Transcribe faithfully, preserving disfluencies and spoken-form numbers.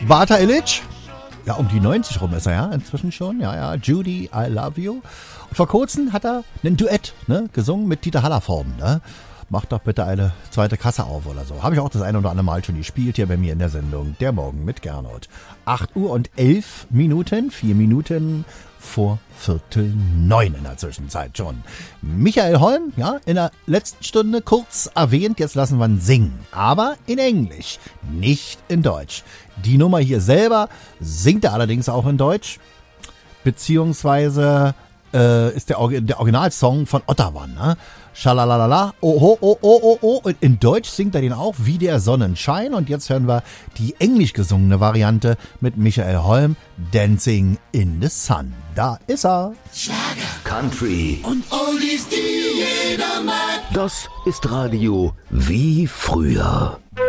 Bata Illich. Ja, um die neunzig rum ist er, ja, inzwischen schon. Ja, ja, Judy, I Love You. Und vor kurzem hat er ein Duett, ne, gesungen mit Dieter Hallervorden, ne. Mach doch bitte eine zweite Kasse auf oder so. Habe ich auch das ein oder andere Mal schon gespielt hier bei mir in der Sendung. Der Morgen mit Gernot. acht Uhr und elf Minuten, vier Minuten vor Viertel neun in der Zwischenzeit schon. Michael Holm, ja, in der letzten Stunde kurz erwähnt, jetzt lassen wir ihn singen. Aber in Englisch, nicht in Deutsch. Die Nummer hier selber singt er allerdings auch in Deutsch. Beziehungsweise äh, ist der, der Originalsong von Ottawa, ne? Schalalala, oh, oh, oh, oh, oh, oh. Und in Deutsch singt er den auch wie der Sonnenschein. Und jetzt hören wir die englisch gesungene Variante mit Michael Holm, Dancing in the Sun. Da ist er. Schlager, Country und Oldies, die jeder mag. Das ist Radio wie früher.